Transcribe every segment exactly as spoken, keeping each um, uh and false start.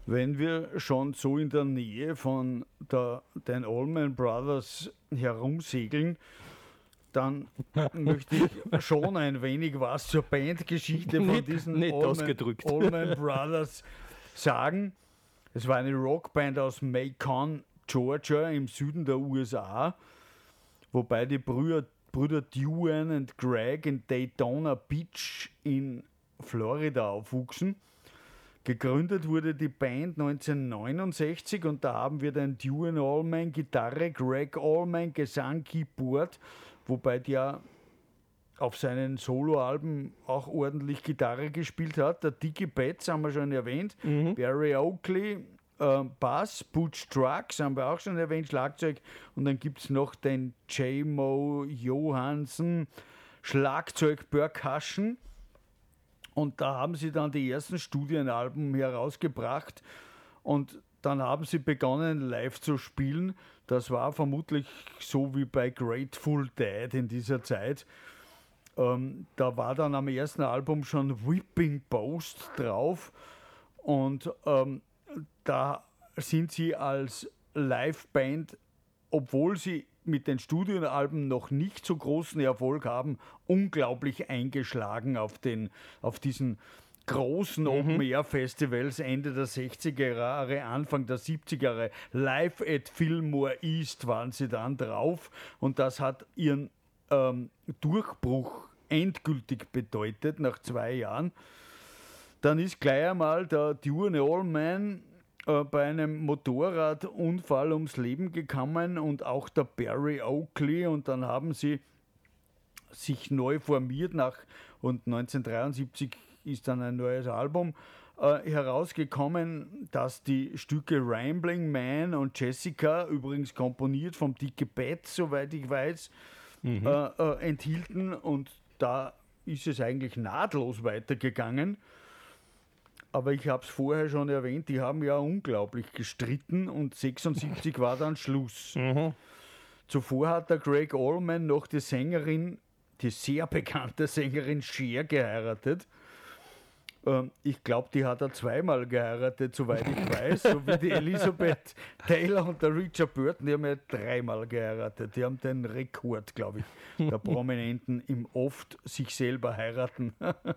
Wenn wir schon so in der Nähe von der, den Allman Brothers herumsegeln, dann möchte ich schon ein wenig was zur Bandgeschichte von Nicht- diesen nicht Allman, ausgedrückt. Allman Brothers sagen. Es war eine Rockband aus Macon, Georgia im Süden der U S A, wobei die Brüder, Brüder Duane und Greg in Daytona Beach in Florida aufwuchsen. Gegründet wurde die Band neunzehnhundertneunundsechzig und da haben wir den Duane Allman Gitarre, Greg Allman Gesang, Keyboard, wobei der auf seinen Soloalben auch ordentlich Gitarre gespielt hat. Der Dickie Betts haben wir schon erwähnt, Mhm. Barry Oakley, äh, Bass, Butch Trucks haben wir auch schon erwähnt, Schlagzeug, und dann gibt es noch den J-Mo Johansen, Schlagzeug, Percussion. Und da haben sie dann die ersten Studienalben herausgebracht und dann haben sie begonnen live zu spielen. Das war vermutlich so wie bei Grateful Dead in dieser Zeit. Ähm, da war dann am ersten Album schon Whipping Post drauf und ähm, da sind sie als Liveband, obwohl sie mit den Studioalben noch nicht so großen Erfolg haben, unglaublich eingeschlagen auf, den, auf diesen großen Open-Air-Festivals Ende der sechziger Jahre, Anfang der siebziger Jahre. Live at Fillmore East waren sie dann drauf und das hat ihren ähm, Durchbruch endgültig bedeutet nach zwei Jahren. Dann ist gleich einmal der Duane Allman äh, bei einem Motorradunfall ums Leben gekommen und auch der Barry Oakley, und dann haben sie sich neu formiert nach, und neunzehnhundertdreiundsiebzig ist dann ein neues Album äh, herausgekommen, das die Stücke Rambling Man und Jessica, übrigens komponiert vom Dickie Betts, soweit ich weiß, mhm. äh, äh, enthielten, und da ist es eigentlich nahtlos weitergegangen. Aber ich habe es vorher schon erwähnt, die haben ja unglaublich gestritten und sechsundsiebzig war dann Schluss. Mhm. Zuvor hat der Greg Allman noch die Sängerin, die sehr bekannte Sängerin Cher geheiratet. Ähm, ich glaube, die hat er zweimal geheiratet, soweit ich weiß, so wie die Elizabeth Taylor und der Richard Burton, die haben ja dreimal geheiratet. Die haben den Rekord, glaube ich, der Prominenten im oft sich selber heiraten.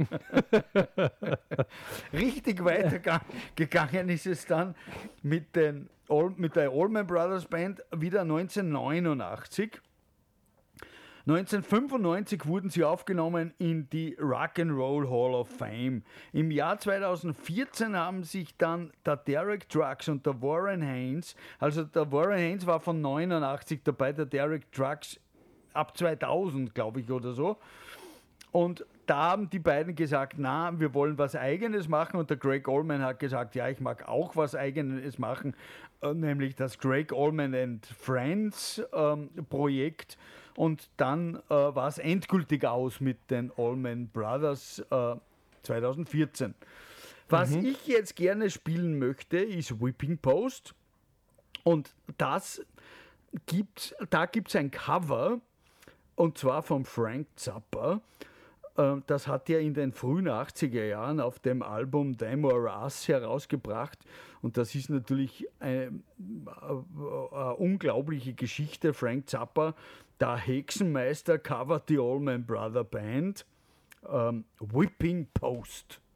Richtig weitergegangen ist es dann mit, den All, mit der Allman Brothers Band wieder neunzehnhundertneunundachtzig. neunzehnhundertfünfundneunzig wurden sie aufgenommen in die Rock'n'Roll Hall of Fame. Im Jahr zweitausendvierzehn haben sich dann der Derek Trucks und der Warren Haynes, also der Warren Haynes war von neunundachtzig dabei, der Derek Trucks ab zweitausend, glaube ich, oder so. Und da haben die beiden gesagt, na, wir wollen was Eigenes machen, und der Greg Allman hat gesagt, ja, ich mag auch was Eigenes machen, äh, nämlich das Greg Allman and Friends ähm, Projekt. Und dann äh, war es endgültig aus mit den Allman Brothers äh, zweitausendvierzehn. Was mhm. ich jetzt gerne spielen möchte, ist Whipping Post. Und das gibt's, da gibt es ein Cover, und zwar von Frank Zappa. Äh, das hat er in den frühen achtziger Jahren auf dem Album Them or Us herausgebracht. Und das ist natürlich eine, eine, eine unglaubliche Geschichte. Frank Zappa, der Hexenmeister, covert die Allman Brother Band. Ähm, Whipping Post.